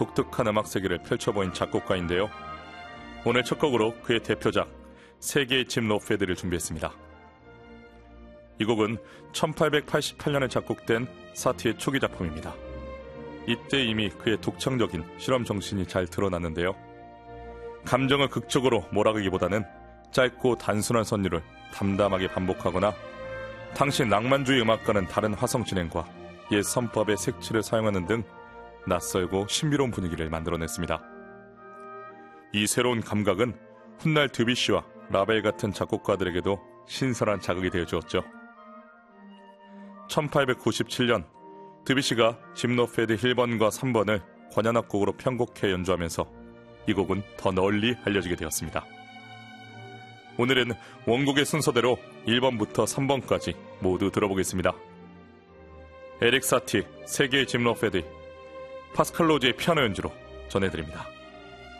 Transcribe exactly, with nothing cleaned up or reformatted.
독특한 음악 세계를 펼쳐보인 작곡가인데요. 오늘 첫 곡으로 그의 대표작 세계의 집 로페드를 준비했습니다. 이 곡은 천팔백팔십팔 년에 작곡된 사티의 초기 작품입니다. 이때 이미 그의 독창적인 실험 정신이 잘 드러났는데요. 감정을 극적으로 몰아가기보다는 짧고 단순한 선율을 담담하게 반복하거나 당시 낭만주의 음악과는 다른 화성 진행과 옛 선법의 색칠을 사용하는 등 낯설고 신비로운 분위기를 만들어냈습니다. 이 새로운 감각은 훗날 드뷔시와 라벨 같은 작곡가들에게도 신선한 자극이 되어주었죠. 천팔백구십칠 년 드뷔시가 짐노페드 일 번과 삼 번을 관현악곡으로 편곡해 연주하면서 이 곡은 더 널리 알려지게 되었습니다. 오늘은 원곡의 순서대로 일 번부터 삼 번까지 모두 들어보겠습니다. 에릭 사티, 세계의 짐노페드, 파스칼 로즈의 피아노 연주로 전해드립니다.